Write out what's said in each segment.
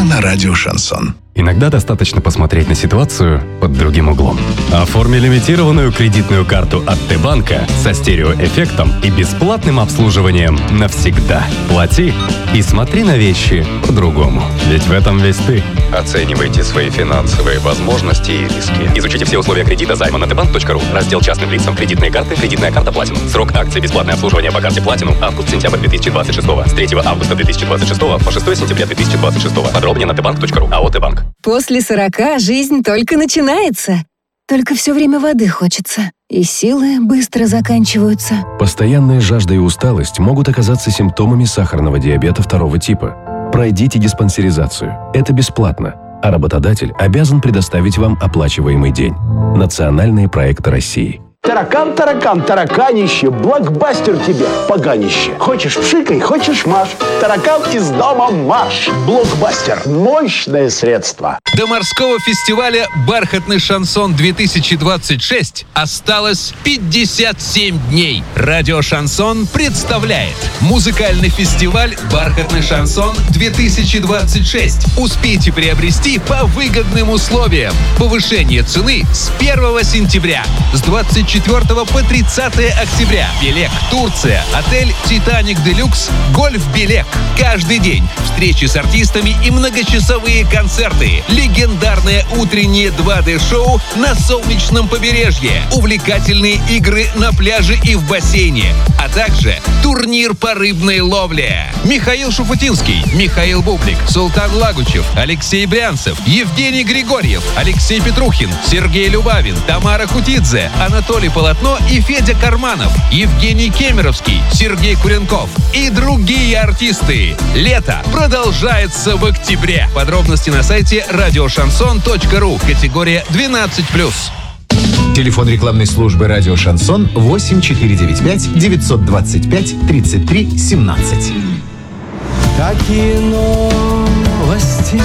на радио «Шансон». Иногда достаточно посмотреть на ситуацию под другим углом. Оформи лимитированную кредитную карту от Т-банка со стереоэффектом и бесплатным обслуживанием навсегда. Плати и смотри на вещи по-другому. Ведь в этом весь ты. Оценивайте свои финансовые возможности и риски. Изучите все условия кредита займа на tbank.ru. Раздел частным лицам, кредитные карты, кредитная карта Platinum. Срок акции бесплатное обслуживание по карте Platinum август-сентябрь 2026. С 3 августа 2026 по 6 сентября 2026. Подробнее на tbank.ru. АО «Т-банк». После 40 жизнь только начинается. Только все время воды хочется. И силы быстро заканчиваются. Постоянная жажда и усталость могут оказаться симптомами сахарного диабета 2 типа. Пройдите диспансеризацию. Это бесплатно. А работодатель обязан предоставить вам оплачиваемый день. Национальные проекты России. Таракан, таракан, тараканище, блокбастер тебе, поганище. Хочешь пшикай, хочешь маш. Таракан из дома марш. Блокбастер. Мощное средство. До морского фестиваля «Бархатный шансон-2026» осталось 57 дней. Радио «Шансон» представляет музыкальный фестиваль «Бархатный шансон-2026». Успейте приобрести по выгодным условиям. Повышение цены с 1 сентября. С 24 по 30 октября. Белек, Турция. Отель «Титаник Делюкс». Гольф Белек. Каждый день встречи с артистами и многочасовые концерты. Легендарное утреннее 2D-шоу на солнечном побережье. Увлекательные игры на пляже и в бассейне. А также турнир по рыбной ловле. Михаил Шуфутинский, Михаил Бублик, Султан Лагучев, Алексей Брянцев, Евгений Григорьев, Алексей Петрухин, Сергей Любавин, Тамара Хутидзе, Анатолий Полотно и Федя Карманов, Евгений Кемеровский, Сергей Куренков и другие артисты. Лето продолжается в октябре. Подробности на сайте радиошансон.ру. Категория 12+. Телефон рекламной службы «Радио Шансон» 8495 925 33 17. Какие новости?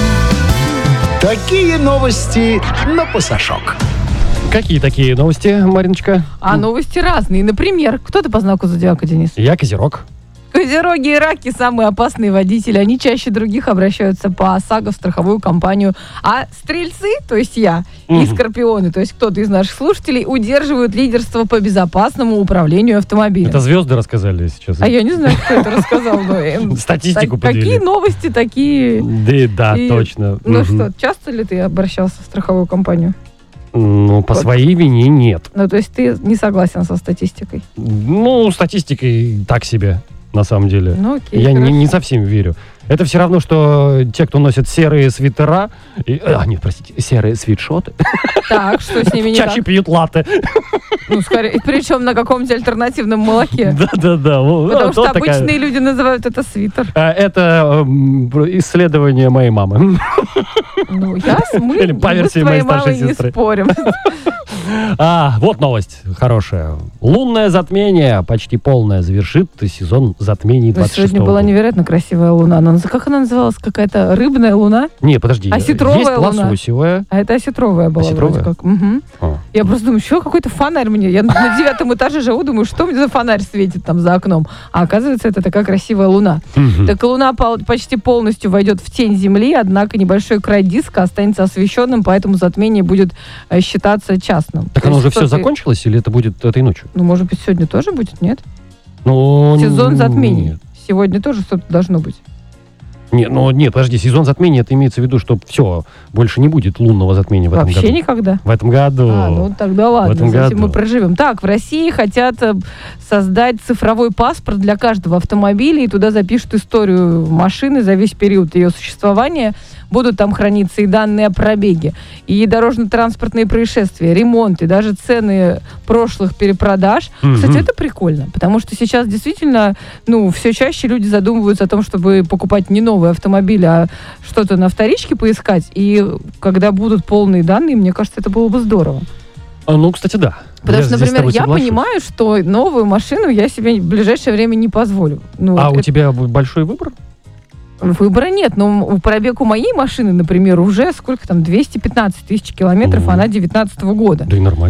Такие новости на пасашок. Какие такие новости, Мариночка? Новости разные. Например, кто ты по знаку зодиака, Денис? Я Козерог. Козероги и раки – самые опасные водители. Они чаще других обращаются по ОСАГО в страховую компанию. А стрельцы, то есть я, и скорпионы, то есть кто-то из наших слушателей, удерживают лидерство по безопасному управлению автомобилем. Это звезды рассказали сейчас. А я не знаю, кто это рассказал. Статистику подвели. Какие новости, такие... Да, точно. Ну что, часто ли ты обращался в страховую компанию? Ну, по своей вине нет. Ну, то есть ты не согласен со статистикой? Ну, статистикой так себе. На самом деле. Ну, окей, я не совсем верю. Это все равно, что те, кто носит серые свитера... серые свитшоты. Так, что с ними не чаще так? пьют латте. Ну, скорее, причем на каком-нибудь альтернативном молоке. Да. Потому что обычные люди называют это свитер. Это исследование моей мамы. Ну, Или по версии моей старшей сестры. Не спорим. Вот новость хорошая. Лунное затмение почти полное завершит сезон затмений 26-го Сегодня была невероятно красивая луна. Как она называлась? Какая-то рыбная луна? Не, подожди. Осетровая есть луна. лососевая. А это осетровая была. Осетровая? Вроде как. Угу. Я просто думаю, что какой-то фонарь мне. Я на 9 этаже живу, думаю, что мне за фонарь светит там за окном. А оказывается, это такая красивая луна. Так луна почти полностью войдет в тень Земли, однако небольшой край диска останется освещенным, поэтому затмение будет считаться частным. Так оно уже все закончилось или это будет этой ночью? Ну, может быть, сегодня тоже будет, нет? Ну, сезон затмений. Сегодня тоже что-то должно быть. Нет, подожди, сезон затмения, это имеется в виду, что все, больше не будет лунного затмения в этом году. Вообще никогда? В этом году. Ну тогда ладно, в этом году мы проживем. Так, в России хотят создать цифровой паспорт для каждого автомобиля, и туда запишут историю машины за весь период ее существования. Будут там храниться и данные о пробеге, и дорожно-транспортные происшествия, ремонт, и даже цены прошлых перепродаж. Кстати, это прикольно, потому что сейчас действительно, все чаще люди задумываются о том, чтобы покупать не новые автомобили, а что-то на вторичке поискать. И когда будут полные данные, мне кажется, это было бы здорово. Кстати, да. Потому что, например, я понимаю, что новую машину я себе в ближайшее время не позволю. У тебя большой выбор? Выбора нет, но пробег у моей машины, например, уже 215 тысяч километров, она 19 года. Да и нормально.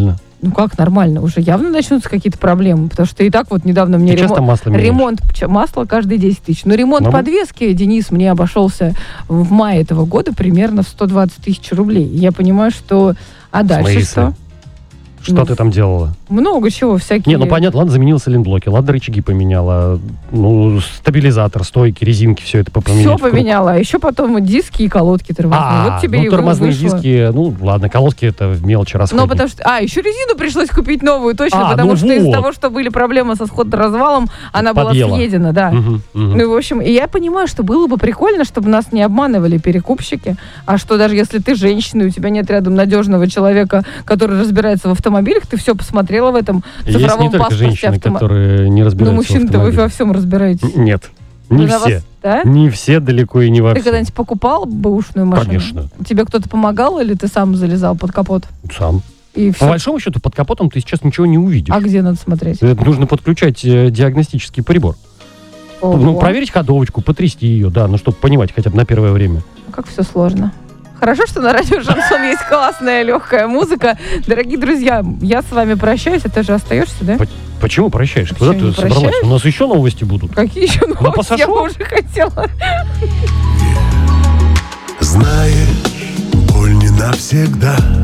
Ну как нормально? Уже явно начнутся какие-то проблемы, потому что и так вот недавно мне Ты часто масло меняешь? ремонт масла каждые 10 тысяч. Но ремонт Ну. подвески, Денис, мне обошелся в мае этого года примерно в 120 тысяч рублей. Я понимаю, что... А дальше смысле? что? Что Ну, ты там делала? Много чего, всякие... Не, ну понятно, ладно, заменила сайлентблоки, ладно, рычаги поменяла, ну, стабилизатор, стойки, резинки, все это поменять. Все поменяла. А еще потом диски и колодки тормозные. Вот тебе ну и тормозные вышло. диски, ну ладно, колодки это в мелочи расходник. Ну, потому что... еще резину пришлось купить новую, точно, потому ну что из-за вот. того, что были проблемы со сходоразвалом, она Подъела. была съедена, да. Мгм, мгм. Ну, и, в общем, и я понимаю, что было бы прикольно, чтобы нас не обманывали перекупщики, а что даже если ты женщина, и у тебя нет рядом надежного человека, который разбирается в автомобилях, ты все посмотрела в этом Есть не цифровом только паспорте женщины, которые не Ну, разбираются в мужчины-то вы во автомобилях. всем разбираетесь. Нет, не Вы на все. вас- да? Не все далеко и не во Ты всем. когда-нибудь покупал бэушную машину? Конечно. Тебе кто-то помогал или ты сам залезал под капот? Сам. И По все? большому счету, под капотом ты сейчас ничего не увидишь. А где надо смотреть? Это нужно подключать диагностический прибор. Ого. Ну, проверить ходовочку, потрясти ее, да, ну, чтобы понимать хотя бы на первое время. Как все сложно. Хорошо, что на радио Шансон есть классная легкая музыка. Дорогие друзья, я с вами прощаюсь, а ты же остаешься, да? Почему прощаешь? Ты Куда что, ты не собралась? прощаешь? У нас еще новости будут. Какие еще новости? Я пассажир. бы уже хотела. Знаешь, боль не навсегда.